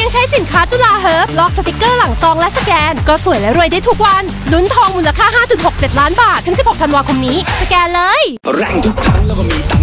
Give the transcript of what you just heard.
ใช้สินค้าจุฬาเฮิร์บลอกสติกเกอร์หลังซองและสแกนก็สวยและรวยได้ทุกวันลุ้นทองมูลค่า 5.67 ล้านบาทถึง 16 ธันวาคมนี้สแกนเลยแรงทุกครั้งแล้วก็มี